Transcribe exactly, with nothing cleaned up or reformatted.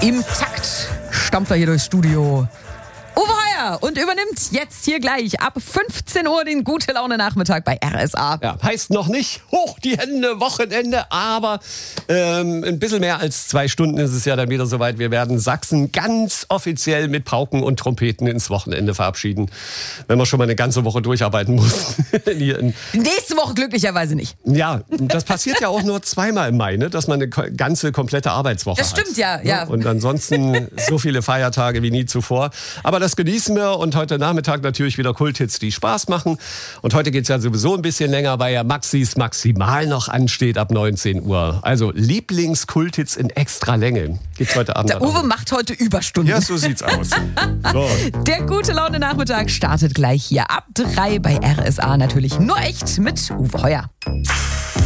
Im Takt stammt er hier durchs Studio. Uwe Heuer und übernimmt jetzt hier gleich ab fünfzehn Uhr den Gute-Laune-Nachmittag bei R S A. Ja, heißt noch nicht hoch die Hände, Wochenende, aber ähm, ein bisschen mehr als zwei Stunden ist es ja dann wieder soweit. Wir werden Sachsen ganz offiziell mit Pauken und Trompeten ins Wochenende verabschieden, wenn man schon mal eine ganze Woche durcharbeiten muss. Hier in Nächste Woche glücklicherweise nicht. Ja, das passiert ja auch nur zweimal im Mai, ne, dass man eine ganze komplette Arbeitswoche Das stimmt, hat. ja, ja. Und ansonsten so viele Feiertage wie nie zuvor. Aber das genießen wir und heute Nachmittag natürlich wieder Kulthits, die Spaß machen. Und heute geht's ja sowieso ein bisschen länger, weil ja Maxis Maximal noch ansteht ab neunzehn Uhr. Also Lieblingskulthits in extra Länge. Geht's heute Abend. Der Uwe auch. Macht heute Überstunden. Ja, so sieht's aus. So. Der Gute-Laune-Nachmittag startet gleich hier ab drei bei R S A. Natürlich nur echt mit Uwe Heuer.